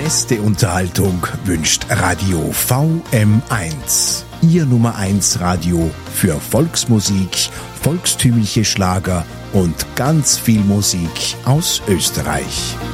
beste Unterhaltung wünscht Radio VM1. Ihr Nummer 1 Radio für Volksmusik, volkstümliche Schlager und ganz viel Musik aus Österreich.